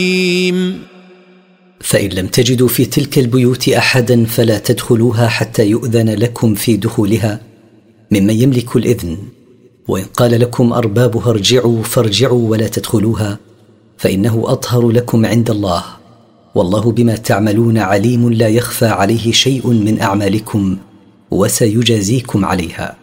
فإن لم تجدوا في تلك البيوت أحدا فلا تدخلوها حتى يؤذن لكم في دخولها ممن يملك الإذن. وإن قال لكم أربابها ارجعوا فارجعوا ولا تدخلوها، فإنه أطهر لكم عند الله، والله بما تعملون عليم لا يخفى عليه شيء من أعمالكم وسيجازيكم عليها.